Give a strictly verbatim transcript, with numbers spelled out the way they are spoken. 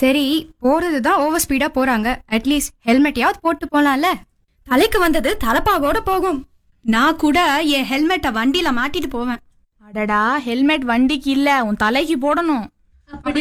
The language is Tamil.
சரி, போறதுதான் ஓவர் ஸ்பீடா போறாங்க. அட்லீஸ்ட் ஹெல்மெட்யாவது போட்டு போலாம்ல. தலைக்கு வந்தது தலப்பாவோட போகும். நான் கூட என் ஹெல்மெட்டை வண்டியில மாட்டிட்டு போவேன். அடடா, ஹெல்மெட் வண்டிக்கு இல்ல, உன் தலைக்கு போடணும். அப்படி